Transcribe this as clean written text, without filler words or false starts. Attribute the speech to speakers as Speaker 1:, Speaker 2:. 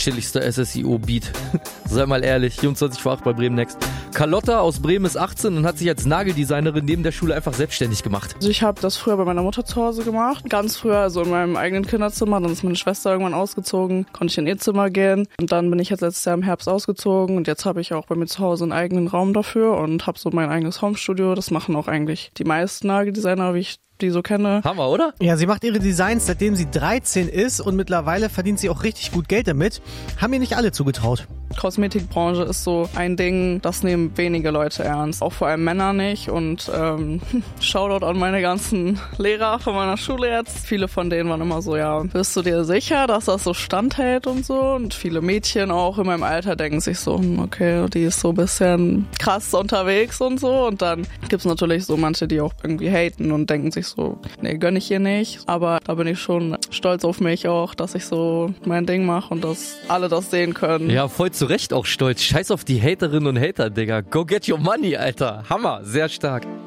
Speaker 1: chilligster SSIO-Beat. Sei mal ehrlich, 24 vor 8 bei Bremen Next. Carlotta aus Bremen ist 18 und hat sich als Nageldesignerin neben der Schule einfach selbstständig gemacht.
Speaker 2: Also ich habe das früher bei meiner Mutter zu Hause gemacht. Ganz früher, also in meinem eigenen Kinderzimmer. Dann ist meine Schwester irgendwann ausgezogen, konnte ich in ihr Zimmer gehen. Und dann bin ich jetzt letztes Jahr im Herbst ausgezogen. Und jetzt habe ich auch bei mir zu Hause einen eigenen Raum dafür und habe so mein eigenes Homestudio. Das machen auch eigentlich die meisten Nageldesigner, wie ich die so kenne.
Speaker 1: Hammer, oder?
Speaker 3: Ja, sie macht ihre Designs, seitdem sie 13 ist und mittlerweile verdient sie auch richtig gut Geld damit. Haben ihr nicht alle zugetraut.
Speaker 2: Kosmetikbranche ist so ein Ding, das nehmen wenige Leute ernst. Auch vor allem Männer nicht. Und Shoutout an meine ganzen Lehrer von meiner Schule jetzt. Viele von denen waren immer so, ja, bist du dir sicher, dass das so standhält und so? Und viele Mädchen auch in meinem Alter denken sich so, okay, die ist so ein bisschen krass unterwegs und so. Und dann gibt's natürlich so manche, die auch irgendwie haten und denken sich so, nee, gönn ich ihr nicht. Aber da bin ich schon stolz auf mich auch, dass ich so mein Ding mache und dass alle das sehen können.
Speaker 1: Ja, voll zu Recht auch stolz. Scheiß auf die Haterinnen und Hater, Digga. Go get your money, Alter. Hammer, sehr stark.